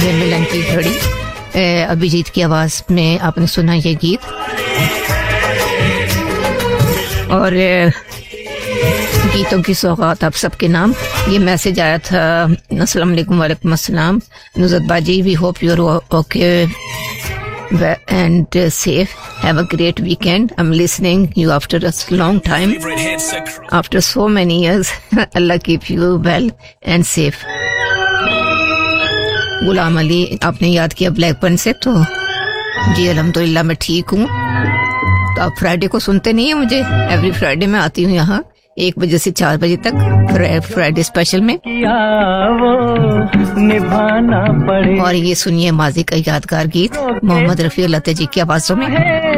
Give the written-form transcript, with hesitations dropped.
मिलन की घड़ी, अभिजीत की आवाज में आपने सुना ये गीत। और गीतों की सौगात आप सबके नाम। ये मैसेज आया था, अस्सलाम वालेकुम। वालेकुम अस्सलाम नुज़त बाजी, we hope you are okay and safe. Have a great weekend. I'm listening you after a long time, after so many years. Allah keep you well and safe. Ghulam Ali आपने याद किया ब्लैकबर्न से, तो जी अल्हम्दुलिल्लाह मैं ठीक हूँ। तो आप फ्राइडे को सुनते नहीं है मुझे? एवरी फ्राइडे मैं आती हूँ यहाँ 1 बजे से 4 बजे तक फ्राइडे स्पेशल में। और ये सुनिए माजी का यादगार गीत मोहम्मद रफी अल्लाह जी की आवाजों में।